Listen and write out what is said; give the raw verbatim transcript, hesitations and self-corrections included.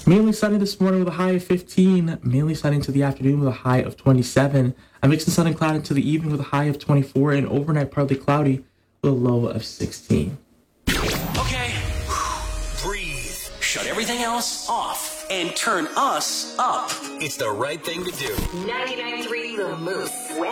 Mainly sunny this morning with a high of fifteen. Mainly sunny into the afternoon with a high of twenty-seven. A mix of sun and cloud into the evening with a high of twenty-four. And overnight partly cloudy with a low of sixteen. Okay, breathe. Shut everything else off and turn us up. It's the right thing to do. ninety-nine point three The Moose.